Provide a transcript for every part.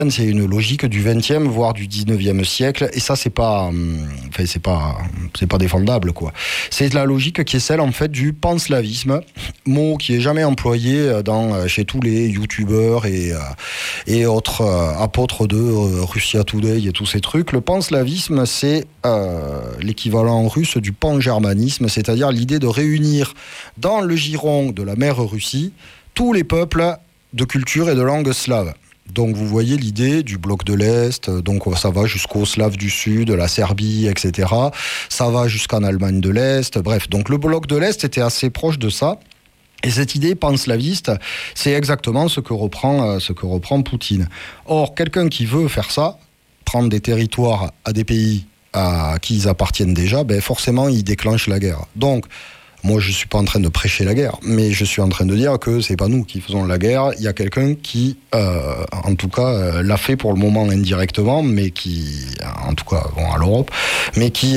C'est une logique du XXe, voire du XIXe siècle, et ça c'est pas défendable quoi. C'est la logique qui est celle en fait du panslavisme, mot qui est jamais employé chez tous les youtubeurs et autres apôtres de Russia Today et tous ces trucs. Le panslavisme c'est l'équivalent russe du pan-germanisme, c'est-à-dire l'idée de réunir dans le giron de la mère Russie tous les peuples de culture et de langue slave. Donc vous voyez l'idée du bloc de l'Est, donc ça va jusqu'aux Slaves du Sud, la Serbie, etc. Ça va jusqu'en Allemagne de l'Est, bref. Donc le bloc de l'Est était assez proche de ça. Et cette idée panslaviste, c'est exactement ce que reprend Poutine. Or, quelqu'un qui veut faire ça, prendre des territoires à des pays à qui ils appartiennent déjà, forcément il déclenche la guerre. Donc, moi, je ne suis pas en train de prêcher la guerre, mais je suis en train de dire que ce n'est pas nous qui faisons la guerre. Il y a quelqu'un qui, en tout cas, l'a fait pour le moment indirectement, mais qui, en tout cas, à l'Europe, mais qui...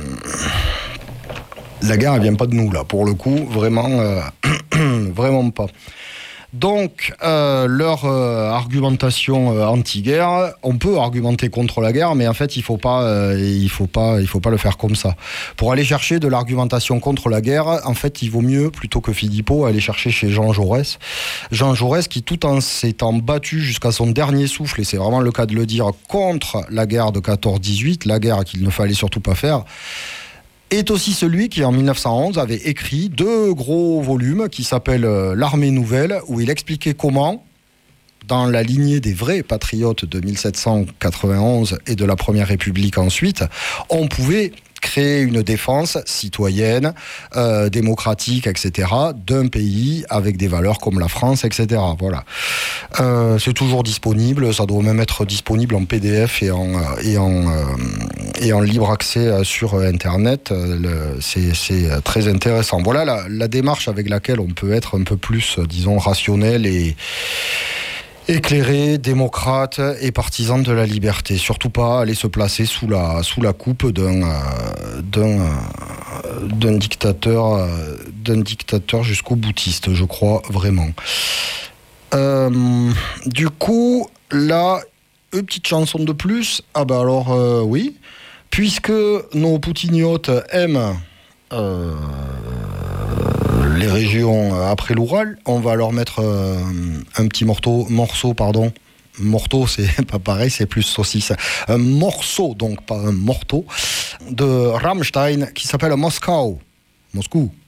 la guerre, elle ne vient pas de nous, là. Pour le coup, vraiment, vraiment pas. Donc, leur argumentation anti-guerre, on peut argumenter contre la guerre, mais en fait, il faut pas le faire comme ça. Pour aller chercher de l'argumentation contre la guerre, en fait, il vaut mieux, plutôt que Philippot, aller chercher chez Jean Jaurès. Jean Jaurès qui, tout en s'étant battu jusqu'à son dernier souffle, et c'est vraiment le cas de le dire, contre la guerre de 14-18, la guerre qu'il ne fallait surtout pas faire, est aussi celui qui, en 1911, avait écrit 2 gros volumes qui s'appellent L'Armée Nouvelle, où il expliquait comment, dans la lignée des vrais patriotes de 1791 et de la Première République ensuite, on pouvait créer une défense citoyenne, démocratique, etc., d'un pays avec des valeurs comme la France, etc. Voilà. C'est toujours disponible, ça doit même être disponible en PDF et en libre accès sur Internet. C'est très intéressant. Voilà la démarche avec laquelle on peut être un peu plus, disons, rationnel et éclairé, démocrate et partisan de la liberté. Surtout pas aller se placer sous la coupe d'un dictateur jusqu'au boutiste, je crois vraiment. Du coup, là, une petite chanson de plus. Ah bah alors, oui. Puisque nos poutiniotes aiment les régions après l'Oural, on va leur mettre un petit morceau, Morceau, c'est pas pareil, c'est plus saucisse. Un morceau, donc pas un morceau, de Rammstein qui s'appelle Moscou.